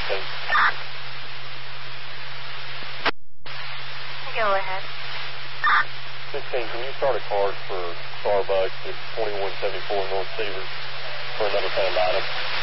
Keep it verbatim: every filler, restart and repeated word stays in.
sixteen. Go ahead. sixteen, can you start a card for Starbucks at twenty-one seventy-four North Severs for another found item?